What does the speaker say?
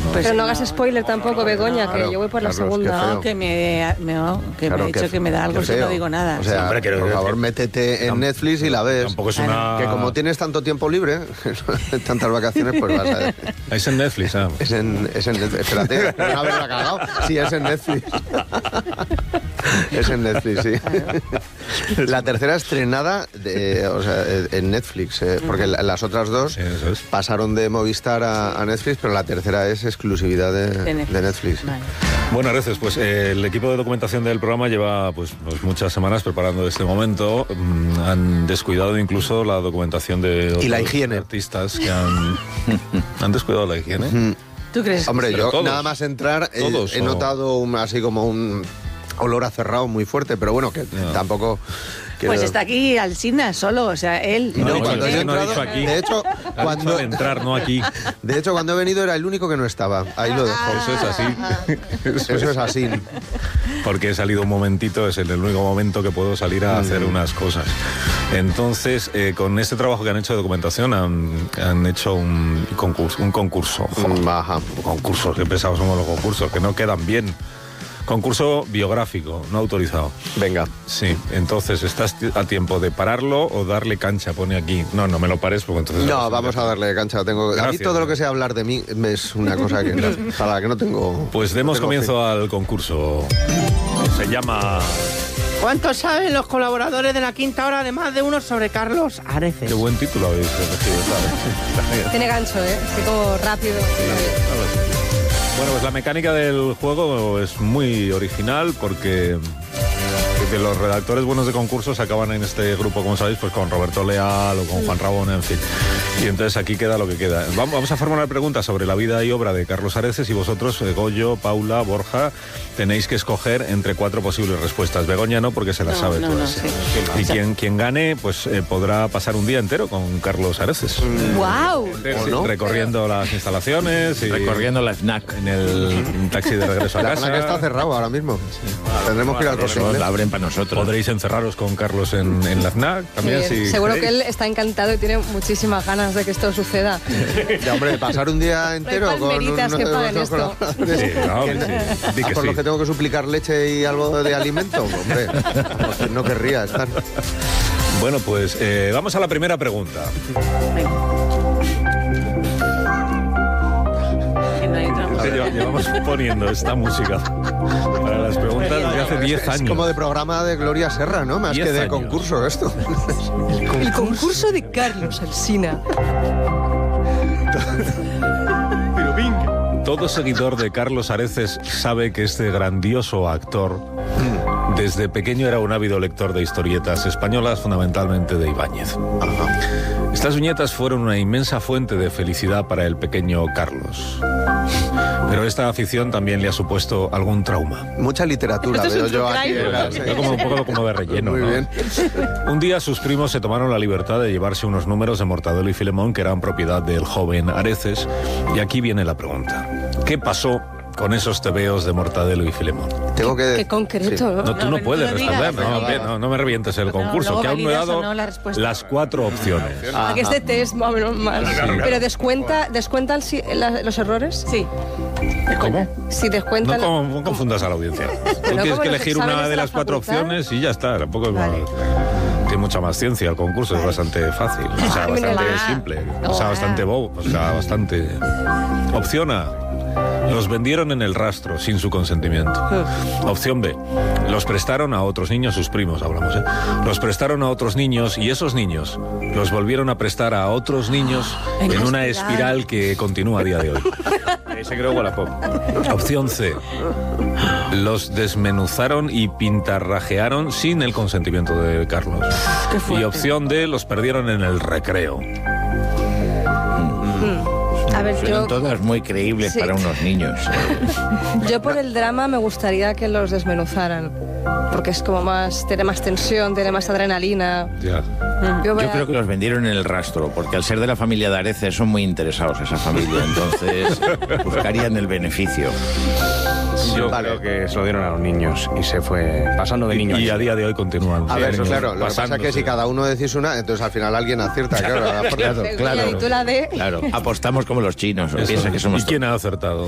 Pues pero no hagas spoiler tampoco, Begoña, Claro, que yo voy por la Carlos, qué segunda. feo. No, que me ha dicho que me da algo qué si no feo. digo nada. O sea, Sí, hombre, por favor, métete en Netflix y la ves. Tampoco es una... Que como tienes tanto tiempo libre, tantas vacaciones, pues vas a ver. Es en Netflix, ¿ah? Es en Netflix. Espérate, no haberla cagado. Sí, es en Netflix. Es en Netflix, sí. La tercera estrenada en Netflix, porque las otras dos Sí, eso es. pasaron de Movistar a Netflix, pero la tercera es exclusividad de Netflix. Vale. Bueno, Areces, pues el equipo de documentación del programa lleva pues muchas semanas preparando este momento. Han descuidado incluso la documentación de Y la otros higiene. artistas que han descuidado la higiene. ¿Tú crees? Hombre, Pero yo todos. nada más entrar Todos, he ¿o? notado así como un olor a cerrado muy fuerte, pero bueno, que No. tampoco... Pues está aquí Alsina solo, o sea, él. No, No, cuando oye, yo he no ha entrado, dicho aquí. de hecho, Ha cuando, dicho al entrar, no aquí. de hecho, cuando he venido era el único que no estaba. Ahí lo dejo. Eso es así. Eso es así. Porque he salido un momentito, es el único momento que puedo salir a hacer unas cosas. Entonces, con este trabajo que han hecho de documentación, han hecho un concurso. Baja. Concursos, qué pesados somos los concursos, que no quedan bien. Concurso biográfico, no autorizado. Venga. Sí, entonces, ¿estás a tiempo de pararlo o darle cancha? Pone aquí. No me lo pares porque entonces... No, vamos a darle cancha. A mí Gracias. todo lo que sea hablar de mí es una cosa que para la que no tengo... Pues demos no tengo comienzo al concurso. Se llama... ¿Cuánto saben los colaboradores de La Quinta Hora, además de uno sobre Carlos Areces? Qué buen título habéis elegido, ¿sabes? Tiene gancho, así como rápido. Bueno, pues la mecánica del juego es muy original porque los redactores buenos de concursos acaban en este grupo, como sabéis, pues con Roberto Leal o con Juan Rabona, en fin. Y entonces aquí queda lo que queda. Vamos a formular preguntas sobre la vida y obra de Carlos Areces y vosotros, Goyo, Paula, Borja, tenéis que escoger entre 4 posibles respuestas. Begoña no, porque se las sabe todas. sí. Y quien gane, pues podrá pasar un día entero con Carlos Areces. ¡Guau! ¿O no? Recorriendo las instalaciones y Recorriendo la FNAC. en el taxi de regreso a La casa. FNAC está cerrado ahora mismo. Tendremos que ir al Eso corte. la abren para nosotros. Podréis encerraros con Carlos en la FNAC también. Bien. Si Seguro que queréis. él está encantado y tiene muchísimas ganas de que esto suceda. Ya, hombre, pasar un día entero con palmeritas uno que de paguen nuestros esto. colaboradores. Sí, no, sí. Di que Por sí. los que tengo que suplicar leche y algo de alimento, hombre, pues no querría estar. Bueno, pues vamos a la primera pregunta. Que no hay otra cosa. Llevamos poniendo esta música para las preguntas desde hace 10 años. Es como de programa de Gloria Serra, ¿no? Más 10 que de años. concurso esto. El concurso de Carlos Alsina. Todo seguidor de Carlos Areces sabe que este grandioso actor desde pequeño era un ávido lector de historietas españolas, fundamentalmente de Ibáñez. Estas viñetas fueron una inmensa fuente de felicidad para el pequeño Carlos. Pero esta afición también le ha supuesto algún trauma. Mucha literatura Esto es veo un yo true aquí. crime. Es como un poco como de relleno, Muy ¿no? bien. Un día sus primos se tomaron la libertad de llevarse unos números de Mortadelo y Filemón que eran propiedad del joven Areces. Y aquí viene la pregunta. ¿Qué pasó con esos tebeos de Mortadelo y Filemón? Tengo que... Qué concreto, ¿no? No, tú no pero puedes no lo digas, responder, no me revientes el concurso, luego que aún no he validas o dado no la respuesta. las 4 opciones. Ah, que este test más o menos mal. Pero ¿descuentan los errores? Sí. ¿Cómo? Si No descuentan... confundas a la audiencia. Tú tienes como que los elegir exámenes una de de la las 4 facultad. opciones y ya está. Tampoco es Vale. tiene mucha más ciencia el concurso, es bastante fácil, o sea, Ay, venga, bastante va. simple, o sea, bastante bobo, o sea, bastante... Opción A. Los vendieron en el rastro sin su consentimiento. Opción B. Los prestaron a otros niños, sus primos hablamos, ¿eh? Los prestaron a otros niños y esos niños los volvieron a prestar a otros niños en una espiral que continúa a día de hoy. Se creó Wallapop. Opción C. Los desmenuzaron y pintarrajearon sin el consentimiento de Carlos. Y opción D. Los perdieron en el recreo. A ver, Suenan yo todas muy creíbles Sí. para unos niños. por el drama me gustaría que los desmenuzaran. Porque es como más... Tiene más tensión, tiene más adrenalina. Ya. Yo creo que los vendieron en el rastro, porque al ser de la familia de Areces son muy interesados esa familia, entonces buscarían el beneficio. Yo Vale. creo que se lo dieron a los niños y se fue pasando de niño Y a día de hoy continúan. A ver, niños claro, lo que pasa es que pasándose. si cada uno decís una, entonces al final alguien acierta, claro. Claro, Y tú la D. Claro, apostamos como los chinos, Eso. piensa que somos ¿Y quién ha acertado?